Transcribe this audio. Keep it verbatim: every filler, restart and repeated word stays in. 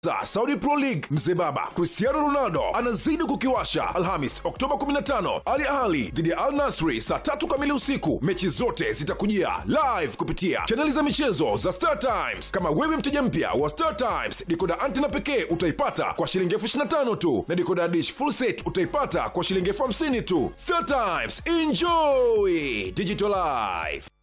Saudi Pro League, mzee baba Cristiano Ronaldo anazidi kukiwasha. Alhamis Oktoba kumi na tano, Al Ahly dhidi ya Al Nassr saa tatu kamili usiku. Mechi zote zitakujia live kupitia chaneli za michezo za Star Times. Kama wewe mteja mpya wa Star Times, decoder antena pekee utaipata kwa shilingi elfu ishirini na tano tu, na decoder dish full set utaipata kwa shilingi elfu hamsini tu. Star Times, enjoy digital life.